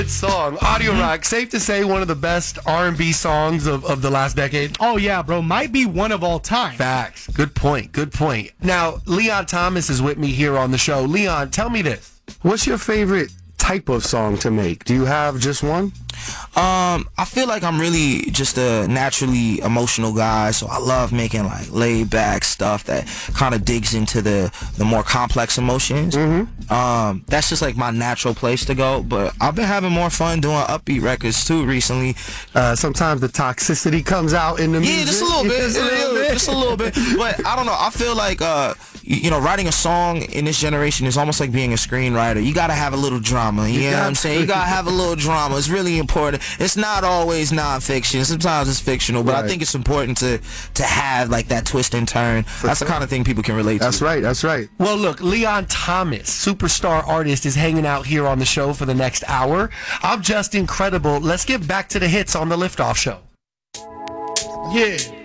Good song. Audio Rock, safe to say one of the best R&B songs of the last decade? Oh, yeah, bro. Might be one of all time. Facts. Good point. Good point. Now, Leon Thomas is with me here on the show. Leon, tell me this. What's your favorite type of song to make? Do you have just one? I feel like I'm really just a naturally emotional guy, so I love making like laid back stuff that kind of digs into the more complex emotions. That's just like my natural place to go, but I've been having more fun doing upbeat records too recently. Sometimes the toxicity comes out in the music. Yeah, just a little bit. Just a little bit. But I don't know. I feel like, writing a song in this generation is almost like being a screenwriter. You got to have a little drama. You know what I'm saying? You got to have a little drama. It's really important. It's not always nonfiction. Sometimes it's fictional, but I think it's important to have like that twist and turn. That's the kind of thing people can relate to. That's right. That's right. Well, look, Leon Thomas, superstar artist, is hanging out here on the show for the next hour. I'm just incredible. Let's get back to the hits on the Liftoff Show. Yeah.